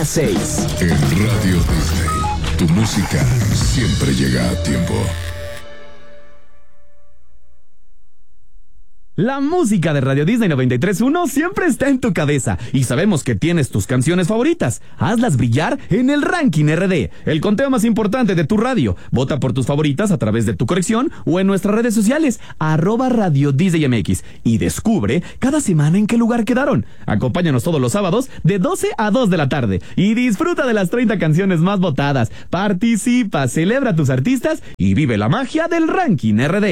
las 6. En Radio Disney, tu música siempre llega a tiempo. La música de Radio Disney 93.1 siempre está en tu cabeza y sabemos que tienes tus canciones favoritas. Hazlas brillar en el Ranking RD, el conteo más importante de tu radio. Vota por tus favoritas a través de tu colección o en nuestras redes sociales, @Radio Disney MX, y descubre cada semana en qué lugar quedaron. Acompáñanos todos los sábados de 12 a 2 de la tarde y disfruta de las 30 canciones más votadas. Participa, celebra a tus artistas y vive la magia del Ranking RD.